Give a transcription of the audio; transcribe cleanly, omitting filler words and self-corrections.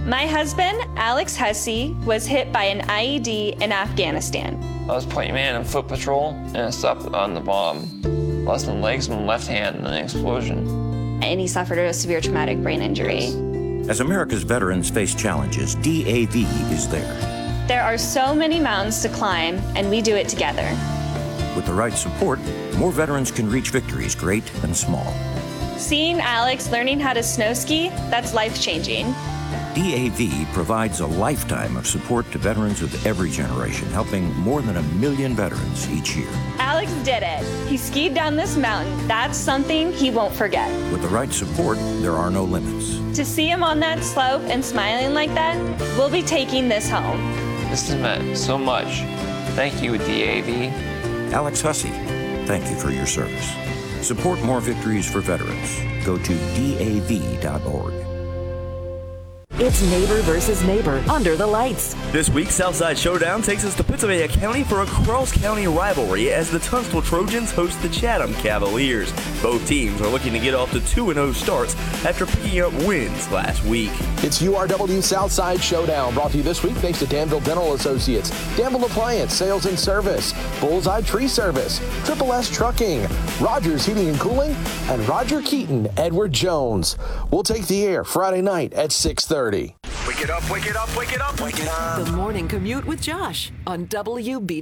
My husband, Alex Hussey, was hit by an IED in Afghanistan. I was point man in foot patrol, and I stopped on the bomb. Lost my legs and my left hand in an explosion. And he suffered a severe traumatic brain injury. As America's veterans face challenges, DAV is there. There are so many mountains to climb, and we do it together. With the right support, more veterans can reach victories great and small. Seeing Alex learning how to snow ski, that's life-changing. DAV provides a lifetime of support to veterans of every generation, helping more than 1 million veterans each year. Alex did it. He skied down this mountain. That's something he won't forget. With the right support, there are no limits. To see him on that slope and smiling like that, we'll be taking this home. This has meant so much. Thank you, DAV. Alex Hussey, thank you for your service. Support more victories for veterans. Go to DAV.org. It's neighbor versus neighbor under the lights. This week, Southside Showdown takes us to Pennsylvania County for a cross-county rivalry as the Tunstall Trojans host the Chatham Cavaliers. Both teams are looking to get off to 2-0 starts after picking up wins last week. It's URW Southside Showdown, brought to you this week thanks to Danville Dental Associates, Danville Appliance Sales and Service, Bullseye Tree Service, Triple S Trucking, Rogers Heating and Cooling, and Roger Keaton, Edward Jones. We'll take the air Friday night at 6:30. Wake it up, wake it up, wake it up, wake it up. The Morning Commute with Josh on WBT.